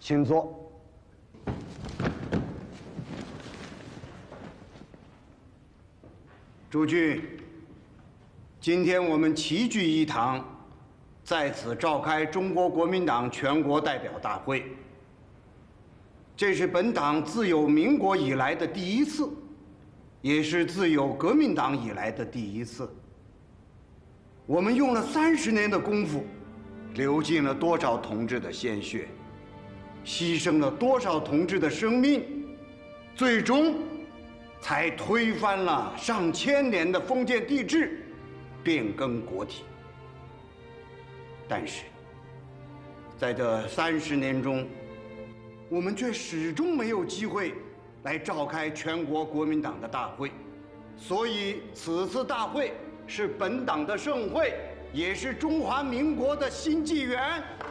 请坐。 诸君，今天我们齐聚一堂，在此召开中国国民党全国代表大会。这是本党自有民国以来的第一次，也是自有革命党以来的第一次。我们用了30年的功夫，流尽了多少同志的鲜血，牺牲了多少同志的生命，最终才推翻了上千年的封建帝制，变更国体。但是，在这30年中，我们却始终没有机会来召开全国国民党的大会，所以此次大会是本党的盛会，也是中华民国的新纪元。